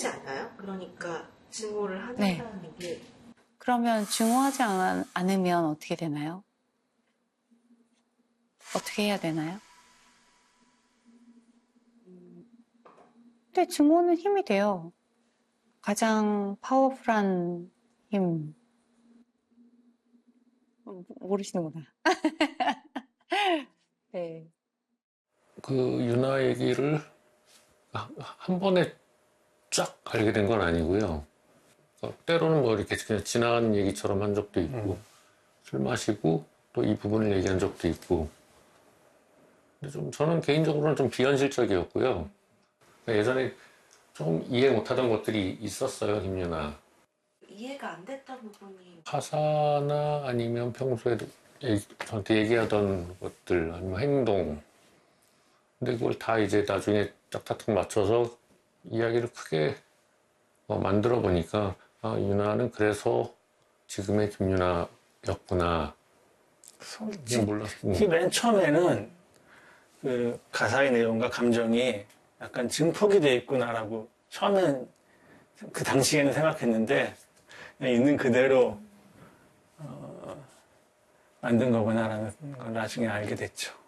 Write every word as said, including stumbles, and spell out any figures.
되지 않아요? 그러니까 증오를 하는 네. 사람에게. 그러면 증오하지 않, 않으면 어떻게 되나요? 어떻게 해야 되나요? 근데 증오는 힘이 돼요. 가장 파워풀한 힘. 모르시는구나. 네. 그 유나 얘기를 한 번에 쫙 알게 된 건 아니고요. 때로는 뭐 이렇게 그냥 지나간 얘기처럼 한 적도 있고, 음. 술 마시고 또 이 부분을 얘기한 적도 있고. 근데 좀 저는 개인적으로는 좀 비현실적이었고요. 예전에 조금 이해 못하던 것들이 있었어요, 김유나. 이해가 안 됐던 부분이 가사나 아니면 평소에 저한테 얘기하던 것들, 아니면 행동. 근데 그걸 다 이제 나중에 짝짝짝 맞춰서 이야기를 크게 어, 만들어 보니까 아, 유나는 그래서 지금의 김유나였구나. 솔직히 맨 처음에는 그 가사의 내용과 감정이 약간 증폭이 돼 있구나라고 처음엔 그 당시에는 생각했는데 그냥 있는 그대로 어, 만든 거구나라는 걸 나중에 알게 됐죠.